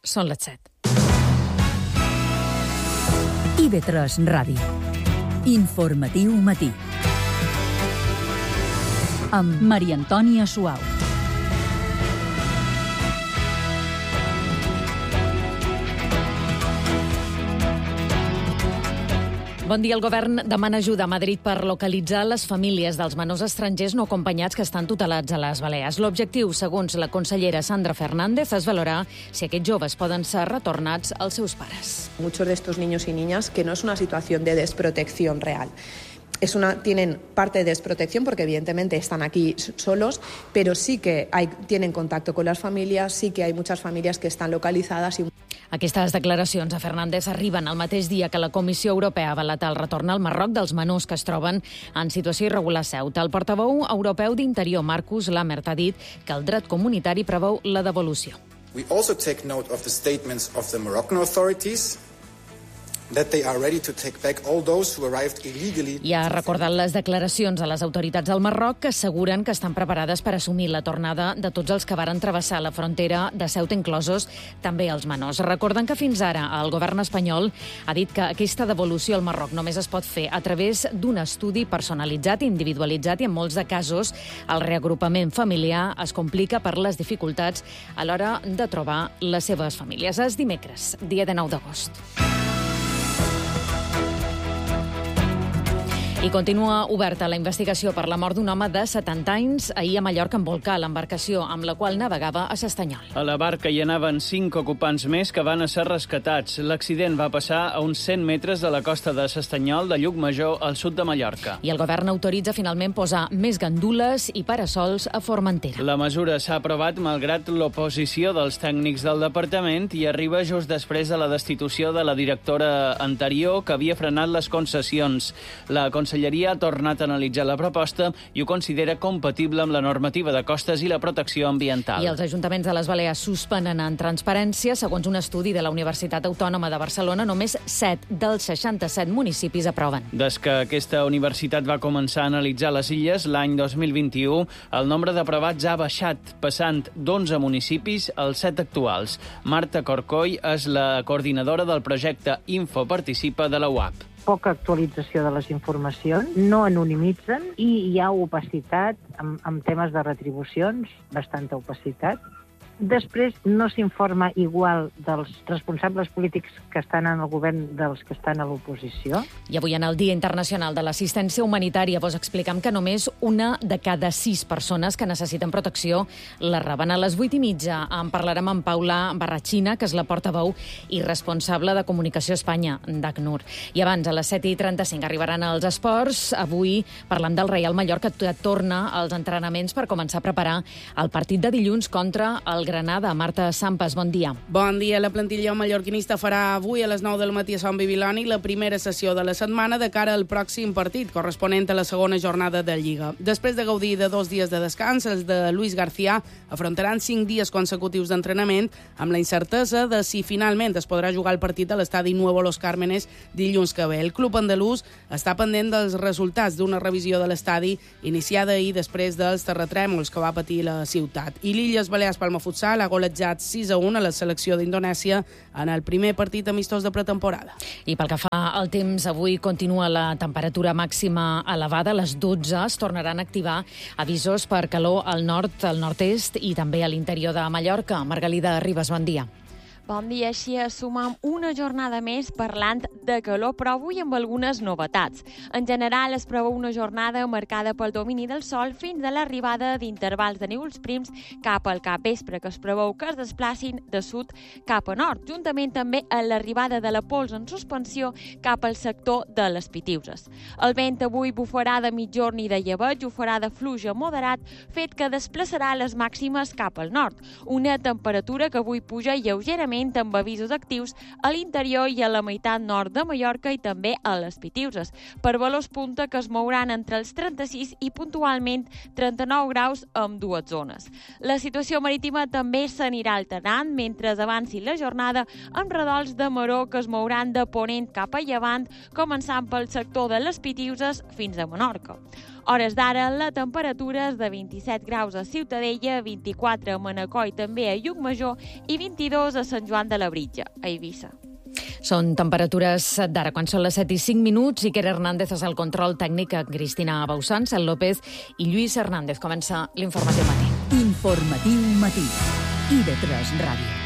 Són les 7. IB3 Ràdio. Informatiu matí. Amb Maria Antònia Suau. Bon dia. El govern demana ajuda a Madrid per localitzar les famílies dels menors estrangers no acompanyats que estan tutelats a les Balears. L'objectiu, segons la consellera Sandra Fernández, és valorar si aquests joves poden ser retornats als seus pares. Muchos de estos niños y niñas que no es una situación de desprotección real. Tienen parte de desprotección porque evidentemente están aquí solos, pero sí que tienen contacto con las familias, sí que hay muchas familias que están localizadas. Aquestes declaracions a Fernández arriben el mateix dia que la Comissió Europea ha avalat el retorn al Marroc dels menors que es troben en situació irregular a Ceuta. El portaveu europeu d'Interior, Markus Lammert, ha dit que el dret comunitari preveu la devolució. We also take note of the statements of the Moroccan authorities that they are ready to take back all those who arrived illegally. I ha recordat les declaracions a les autoritats del Marroc que asseguren que estan preparades per assumir la tornada de tots els que varen travessar la frontera de Ceuta, inclosos també els menors. Recorden que fins ara el govern espanyol ha dit que aquesta devolució al Marroc només es pot fer a través d'un estudi personalitzat i individualitzat i en molts de casos el reagrupament familiar es complica per les dificultats a l'hora de trobar les seves famílies. És dimecres, dia de 9 d'agost. I continua oberta la investigació per la mort d'un home de 70 anys ahir a Mallorca en volcà, l'embarcació amb la qual navegava a S'Estanyol. A la barca hi anaven 5 ocupants més que van ser rescatats. L'accident va passar a uns 100 metres de la costa de S'Estanyol, de Llucmajor, al sud de Mallorca. I el govern autoritza finalment posar més gandules i parasols a Formentera. La mesura s'ha aprovat malgrat l'oposició dels tècnics del departament i arriba just després de la destitució de la directora anterior que havia frenat les concessions. La Conselleria ha tornat a analitzar la proposta i ho considera compatible amb la normativa de costes i la protecció ambiental. I els ajuntaments de les Balears suspenen en transparència. Segons un estudi de la Universitat Autònoma de Barcelona, només 7 dels 67 municipis aproven. Des que aquesta universitat va començar a analitzar les illes l'any 2021, el nombre d'aprovats ha baixat, passant d'11 municipis als 7 actuals. Marta Corcoll és la coordinadora del projecte Info Participa de la UAP. Poca actualització de les informacions, no anonimitzen i hi ha opacitat amb temes de retribucions, bastanta opacitat. Després no s'informa igual dels responsables polítics que estan en el govern dels que estan a l'oposició. I avui en el Dia Internacional de l'Assistència Humanitària vos explicam que només una de cada 6 persones que necessiten protecció la reben. A les 8:30 en parlarem amb Paula Barrachina, que és la portaveu i responsable de Comunicació a Espanya d'ACNUR. I abans, a les 7:35, arribaran els esports. Avui parlant del Reial Mallorca, que torna als entrenaments per començar a preparar el partit de dilluns contra el Granada. Marta Sampas, bon dia. Bon dia. La plantilla mallorquinista farà avui a les 9 del matí a Sant Bibiloni la primera sessió de la setmana de cara al pròxim partit, corresponent a la segona jornada de Lliga. Després de gaudir de 2 dies de descans, els de Luis García afrontaran 5 dies consecutius d'entrenament amb la incertesa de si finalment es podrà jugar el partit a l'estadi Nuevo Los Cármenes dilluns que ve. El club andalús està pendent dels resultats d'una revisió de l'estadi iniciada ahir després dels terratrèmols que va patir la ciutat. I l'Illes Balears Palma Futsal ha golejat 6-1 a la selecció d'Indonèsia en el primer partit amistós de pretemporada. I pel que fa al temps, avui continua la temperatura màxima elevada. A les 12 es tornaran a activar avisos per calor al nord, al nord-est i també a l'interior de Mallorca. Margalida Ribas, bon dia. Bon dia, així sumem una jornada més parlant de calor, però avui amb algunes novetats. En general es preveu una jornada marcada pel domini del sol fins a l'arribada d'intervals de núvols prims cap al capvespre, que es preveu que es desplacin de sud cap a nord, juntament també a l'arribada de la pols en suspensió cap al sector de les Pitiuses. El vent avui bufarà de mitjorn i de llebeig, ho farà de fluix a moderat, fet que desplaçarà les màximes cap al nord. Una temperatura que avui puja lleugerament amb avisos actius a l'interior i a la meitat nord de Mallorca i també a les Pitiuses, per valors punta que es mouran entre els 36 i puntualment 39 graus amb 2 zones. La situació marítima també s'anirà alternant mentre avanci la jornada amb redols de maró que es mouran de ponent cap a llevant, començant pel sector de les Pitiuses fins a Menorca. hores d'ara, la temperatura és de 27 graus a Ciutadella, 24 a Manacor i també a Llucmajor i 22 a Sant Joan de Labritja, a Eivissa. Són temperatures d'ara, quan són les 7:05. Iker Hernández és el control tècnic, Cristina Bausán, Cel López i Lluís Hernández. Comença l'Informatiu Matí. Informatiu Matí. IB3 Ràdio.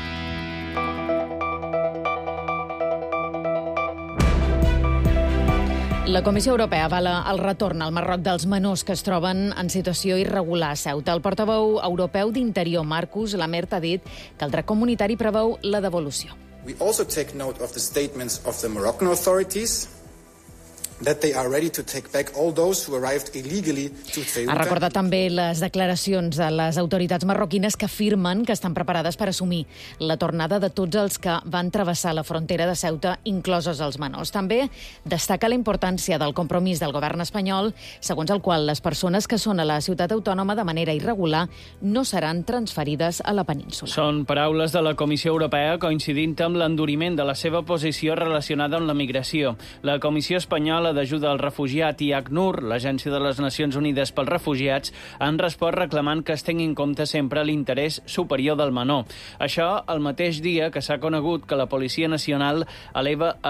La Comissió Europea avala el retorn al Marroc dels menors que es troben en situació irregular a Ceuta. El portaveu europeu d'Interior, Marcus Lamert, ha dit que el dret comunitari preveu la devolució. We also take note of the statements of the Moroccan authorities that they are ready to take back all those who arrived illegally to Ceuta. Ha recordat també les declaracions de les autoritats marroquines que afirmen que estan preparades per assumir la tornada de tots els que van travessar la frontera de Ceuta, inclosos els menors. També destaca la importància del compromís del govern espanyol, segons el qual les persones que són a la ciutat autònoma de manera irregular no seran transferides a la península. Són paraules de la Comissió Europea coincidint amb l'enduriment de la seva posició relacionada amb la migració. La Comissió Espanyola d'Ajuda al Refugiat i ACNUR, l'Agència de les Nacions Unides pels Refugiats, han respost reclamant que es tingui en compte sempre l'interès superior del menor. Això el mateix dia que s'ha conegut que la Policia Nacional eleva a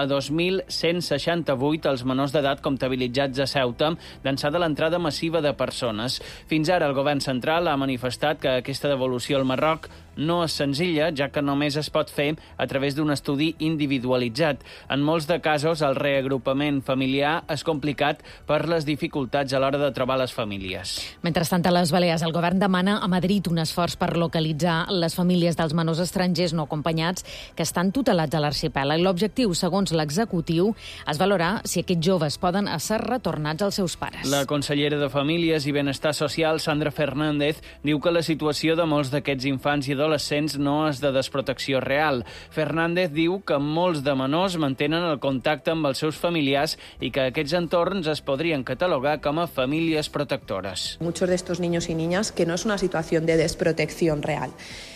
2.168 els menors d'edat comptabilitzats a Ceuta, d'ençà de l'entrada massiva de persones. Fins ara el govern central ha manifestat que aquesta devolució al Marroc no és senzilla, ja que només es pot fer a través d'un estudi individualitzat. En molts de casos, el reagrupament familiar és complicat per les dificultats a l'hora de trobar les famílies. Mentrestant, a les Balears, el govern demana a Madrid un esforç per localitzar les famílies dels menors estrangers no acompanyats que estan tutelats a l'arxipèlag. L'objectiu, segons l'executiu, és valorar si aquests joves poden ser retornats als seus pares. La consellera de Famílies i Benestar Social, Sandra Fernández, diu que la situació de molts d'aquests infants i adolescents no és de desprotecció real. Fernández diu que molts de menors mantenen el contacte amb els seus familiars i que aquests entorns es podrien catalogar com a famílies protectores. Muchos de estos niños y niñas que no es una situación de desprotección real.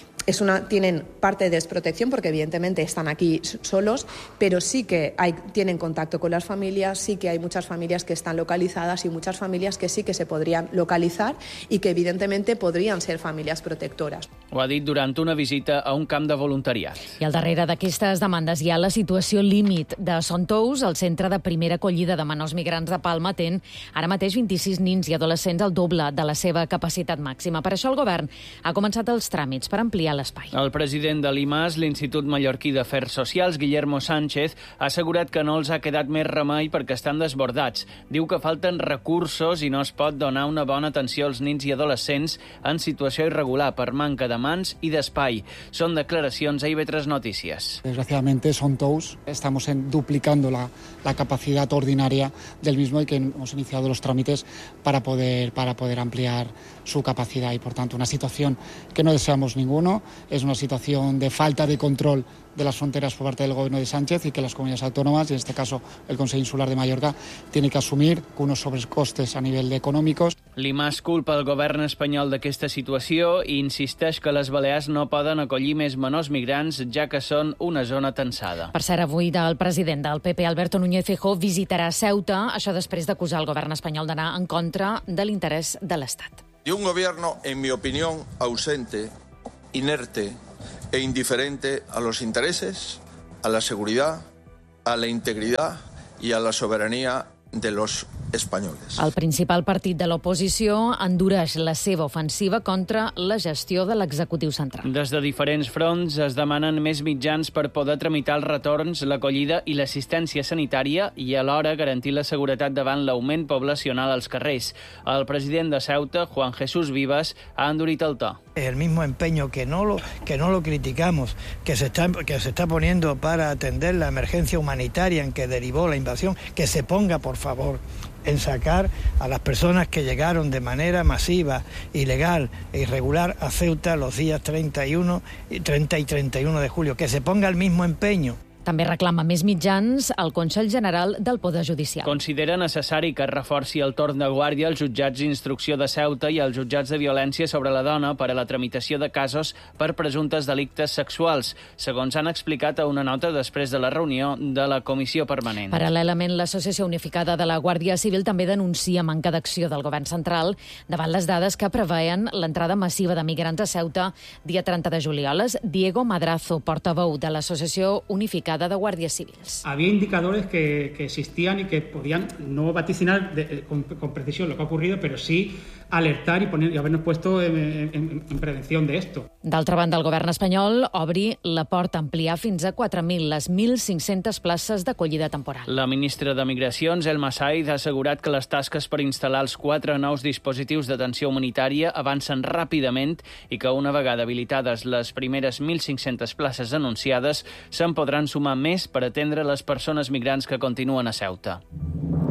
Tienen parte de desprotección porque evidentemente están aquí solos, pero sí que tienen contacto con las familias, sí que hay muchas familias que están localizadas y muchas familias que sí que se podrían localizar y que evidentemente podrían ser familias protectoras. Ho ha dit durant una visita a un camp de voluntariat. I al darrere d'aquestes demandes hi ha la situació límit de Son Tous. El centre de primera acollida de menors migrants de Palma atén ara mateix 26 nins i adolescents, al doble de la seva capacitat màxima. Per això el govern ha començat els tràmits per ampliar l'espai. El president de l'IMAS, l'Institut Mallorquí d'Afers Socials, Guillermo Sánchez, ha assegurat que no els ha quedat més remei perquè estan desbordats. Diu que falten recursos i no es pot donar una bona atenció als nins i adolescents en situació irregular per manca de mans y de espai. Son declaracions a IB3 Noticias. Desgraciadamente, Son Tous, estamos duplicando la capacidad ordinaria del mismo y que hemos iniciado los trámites para poder ampliar su capacidad y, por tanto, una situación que no deseamos ninguno. Es una situación de falta de control de las fronteras por parte del gobierno de Sánchez y que las comunidades autónomas, y en este caso el Consell Insular de Mallorca, tiene que asumir con unos sobrecostes a nivell de econòmics. L'IMAS culpa el govern espanyol d'aquesta situació i insisteix que les Balears no poden acollir més menors migrants, ja que són una zona tensada. Per cert, avui el president del PP, Alberto Núñez Feijóo, visitarà Ceuta, això després d'acusar el govern espanyol d'anar en contra de l'interès de l'Estat. Y un gobierno, en mi opinión, ausente, inerte e indiferente a los intereses, a la seguridad, a la integridad y a la soberanía de los espanyoles. El principal partit de l'oposició endureix la seva ofensiva contra la gestió de l'executiu central. Des de diferents fronts es demanen més mitjans per poder tramitar els retorns, l'acollida i l'assistència sanitària i alhora garantir la seguretat davant l'augment poblacional als carrers. El president de Ceuta, Juan Jesús Vivas, ha endurit el to. El mismo empeño que no lo criticamos, que se está poniendo para atender la emergencia humanitaria en que derivó la invasión, que se ponga, por favor, en sacar a las personas que llegaron de manera masiva, ilegal e irregular a Ceuta los días 30 y 31 de julio. Que se ponga el mismo empeño També reclama més mitjans al Consell General del Poder Judicial. Considera necessari que es reforci el torn de guàrdia als jutjats d'instrucció de Ceuta i als jutjats de violència sobre la dona per a la tramitació de casos per presumptes delictes sexuals, segons han explicat a una nota després de la reunió de la Comissió Permanent. Paral·lelament, l'Associació Unificada de la Guàrdia Civil també denuncia manca d'acció del Govern central davant les dades que preveien l'entrada massiva de migrants a Ceuta dia 30 de juliol. Diego Madrazo, portaveu de l'Associació Unificada de Guàrdies Civils. Había indicadores que existían y que podían no vaticinar con precisión lo que ha ocurrido, pero sí alertar y habernos puesto en prevención de esto. D'altra banda, el govern espanyol obri la porta a ampliar fins a 4.000 les 1.500 places d'acollida temporal. La ministra de Migracions, Elma Said, ha assegurat que les tasques per instal·lar els 4 nous dispositius d'atenció humanitària avancen ràpidament i que una vegada habilitades les primeres 1.500 places anunciades se'n podran sumar més per atendre les persones migrants que continuen a Ceuta.